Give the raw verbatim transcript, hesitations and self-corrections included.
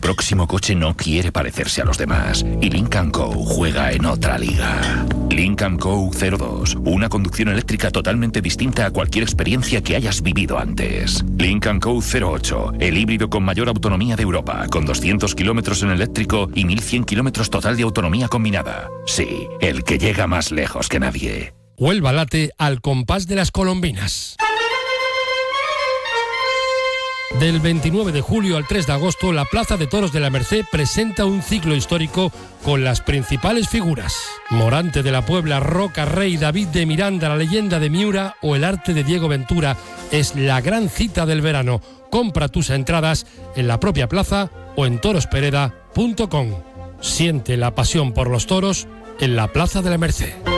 próximo coche no quiere parecerse a los demás y Lynk and Co juega en otra liga. Lynk and Co cero dos, una conducción eléctrica totalmente distinta a cualquier experiencia que hayas vivido antes. Lynk and Co cero ocho, el híbrido con mayor autonomía de Europa, con doscientos kilómetros en eléctrico y mil cien kilómetros total de autonomía combinada. Sí, el que llega más lejos que nadie. Huelva late al compás de las colombinas. Del veintinueve de julio al tres de agosto, la Plaza de Toros de la Merced presenta un ciclo histórico con las principales figuras. Morante de la Puebla, Roca Rey, David de Miranda, la leyenda de Miura o el arte de Diego Ventura es la gran cita del verano. Compra tus entradas en la propia plaza o en torospereda punto com. Siente la pasión por los toros en la Plaza de la Merced.